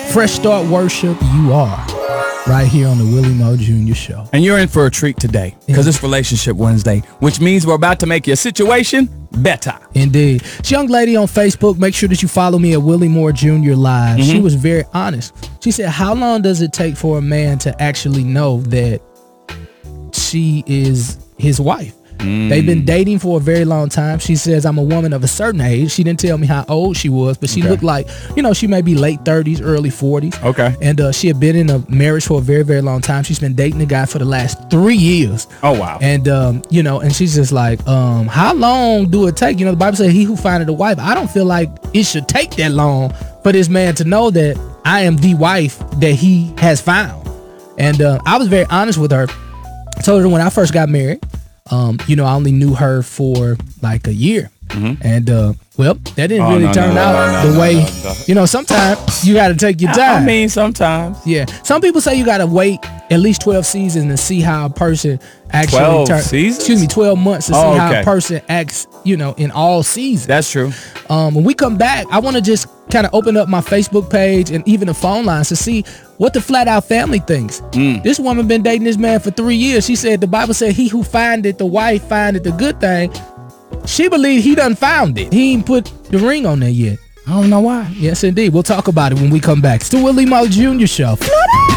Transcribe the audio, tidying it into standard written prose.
Fresh Start Worship, you are right here on the Willie Moore Jr. Show. And you're in for a treat today because it's Relationship Wednesday, which means we're about to make your situation better. Indeed. This young lady on Facebook, make sure that you follow me at Willie Moore Jr. Live. She was very honest. She said, how long does it take for a man to actually know that she is his wife? They've been dating for a very long time. She says, I'm a woman of a certain age. She didn't tell me how old she was, but she looked like, she may be late 30s, early 40s. Okay. And she had been in a marriage for a very, very long time. She's been dating the guy for the last 3 years. Oh, wow. And, and she's just like, how long do it take? The Bible says he who findeth a wife. I don't feel like it should take that long for this man to know that I am the wife that he has found. And I was very honest with her. I told her when I first got married, I only knew her for like a year. And, that didn't really turn out the way, sometimes you got to take your time. I mean, sometimes. Yeah. Some people say you got to wait at least 12 seasons to see how a person actually 12 seasons? 12 months to see how a person acts, in all seasons. That's true. When we come back, I want to just kind of open up my Facebook page and even the phone lines to see what the Flat Out family thinks. This woman been dating this man for 3 years. She said the Bible said he who findeth the wife findeth the good thing. She believed he done found it. He ain't put the ring on there yet. I don't know why. Yes, indeed. We'll talk about it when we come back. It's the Willie Moore Jr. Show.